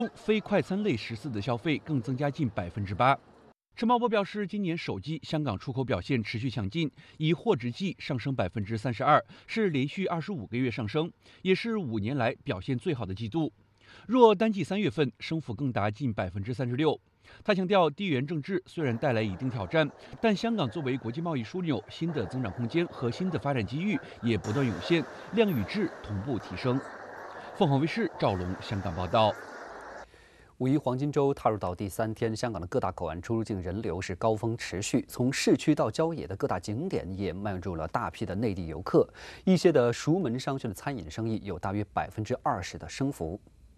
非快餐类食肆的消费更增加近8%。陈茂波表示，今年首季香港出口表现持续强劲，以货值计上升32%，是连续25个月上升，也是5年来表现最好的季度。若单计3月份，升幅更达近36%。他强调，地缘政治虽然带来一定挑战，但香港作为国际贸易枢纽，新的增长空间和新的发展机遇也不断涌现，量与质同步提升。凤凰卫视赵龙香港报道。 五一黄金周踏入到第3天，香港的各大口岸出入境人流是高峰持续，从市区到郊野的各大景点也漫入了大批的内地游客，一些的熟门商圈的餐饮生意有大约20%的升幅。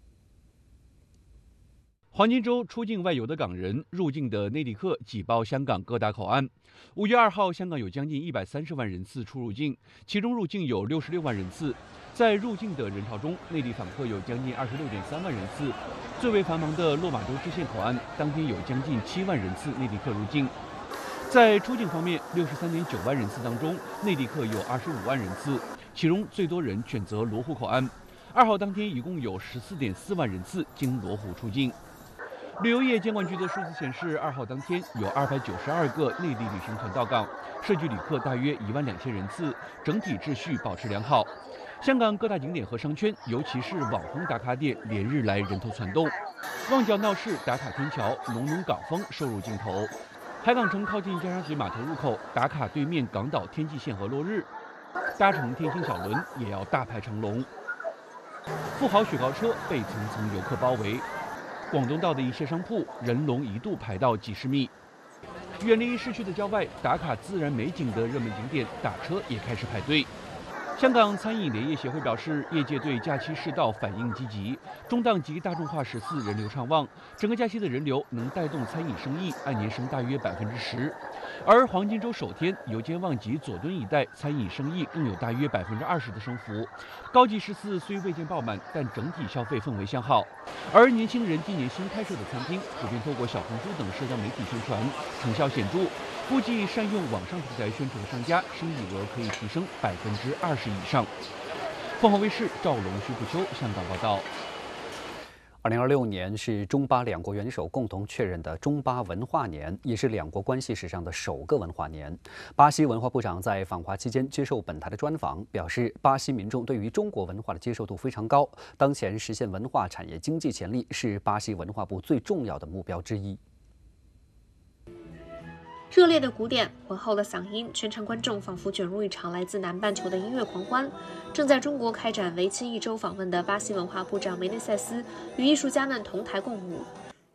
黄金周出境外游的港人、入境的内地客挤爆香港各大口岸。5月2号，香港有将近130万人次出入境，其中入境有66万人次。在入境的人潮中，内地访客有将近26.3万人次。最为繁忙的落马洲支线口岸，当天有将近7万人次内地客入境。在出境方面，63.9万人次当中，内地客有25万人次，其中最多人选择罗湖口岸。2号当天一共有14.4万人次经罗湖出境。旅游业监管局的数字显示，2号当天有292个内地旅行团到港，涉及旅客大约12000人次，整体秩序保持良好。香港各大景点和商圈，尤其是网红打卡点，连日来人头攒动。旺角闹市打卡天桥，浓浓港风收入镜头。海港城靠近尖沙咀码头入口打卡对面港岛天际线和落日，搭乘天星小轮也要大排长龙。富豪雪糕车被层层游客包围。广东道的一些商铺人龙一度排到几十米。远离市区的郊外，打卡自然美景的热门景点，打车也开始排队。香港餐饮联业协会表示，业界对假期市道反应积极，中档及大众化14人流畅旺，整个假期的人流能带动餐饮生意按年升大约10%。而黄金周首天，油尖旺及佐敦一带餐饮生意更有大约20%的升幅。高级14虽未见爆满，但整体消费氛围向好。而年轻人今年新开设的餐厅，普遍透过小红书等社交媒体宣传，成效显著。估计善用网上平台宣传的商家，生意额可以提升20%以上。凤凰卫视赵龙、徐步秋香港报道。 2026年是中巴两国元首共同确认的中巴文化年，也是两国关系史上的首个文化年。巴西文化部长在访华期间接受本台的专访，表示巴西民众对于中国文化的接受度非常高，当前实现文化产业经济潜力是巴西文化部最重要的目标之一。 热烈的鼓点，浑厚的嗓音，全场观众仿佛卷入一场来自南半球的音乐狂欢。正在中国开展为期1周访问的巴西文化部长梅内塞斯与艺术家们同台共舞。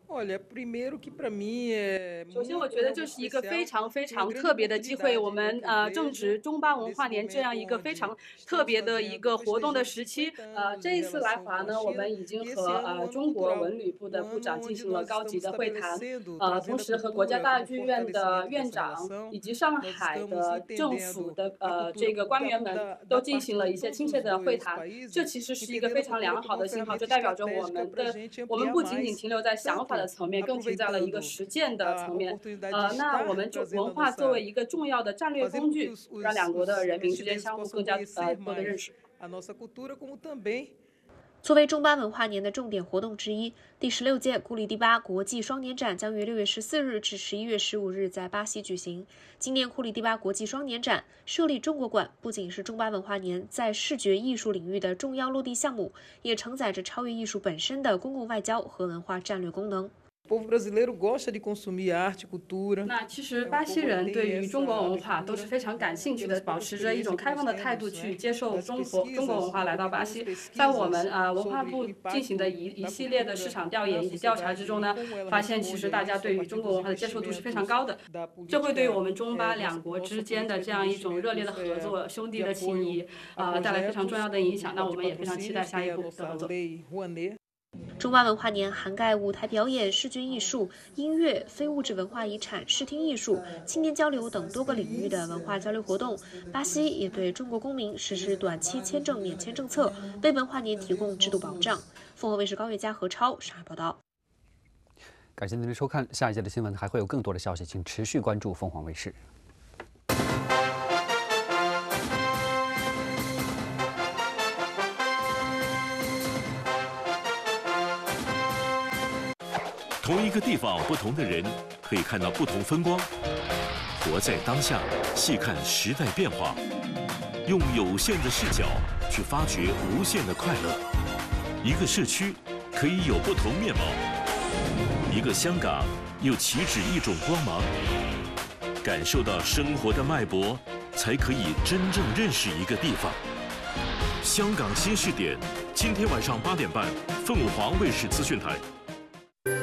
首先，我觉得这是一个非常特别的机会。我们正值中巴文化年这样一个非常特别的一个活动的时期。这一次来华呢，我们已经和中国文旅部的部长进行了高级的会谈，同时和国家大剧院的院长以及上海的政府的这个官员们都进行了一些亲切的会谈。这其实是一个非常良好的信号，这代表着我们不仅仅停留在想法的层面，更停在了一个实践的层面。那我们就文化作为一个重要的战略工具，让两国的人民之间相互更加多的认识。 作为中巴文化年的重点活动之一，第16届库里蒂巴国际双年展将于6月14日至11月15日在巴西举行。今年库里蒂巴国际双年展设立中国馆，不仅是中巴文化年在视觉艺术领域的重要落地项目，也承载着超越艺术本身的公共外交和文化战略功能。 那其实巴西人对于中国文化都是非常感兴趣的，保持着一种开放的态度去接受中国文化来到巴西。在我们文化部进行的一系列的市场调研以及调查之中呢，发现其实大家对于中国文化的接受度是非常高的，这会对我们中巴两国之间的这样一种热烈的合作、兄弟的情谊带来非常重要的影响。那我们也非常期待下一步的合作。 中巴文化年涵盖舞台表演、视觉艺术、音乐、非物质文化遗产、视听艺术、青年交流等多个领域的文化交流活动。巴西也对中国公民实施短期签证免签政策，为文化年提供制度保障。凤凰卫视高月佳、何超上海报道。 感谢您的收看，下一节的新闻还会有更多的消息，请持续关注凤凰卫视。 同一个地方，不同的人可以看到不同风光。活在当下，细看时代变化，用有限的视角去发掘无限的快乐。一个社区可以有不同面貌，一个香港又岂止一种光芒？感受到生活的脉搏，才可以真正认识一个地方。香港新视点，今天晚上8点半，凤凰卫视资讯台。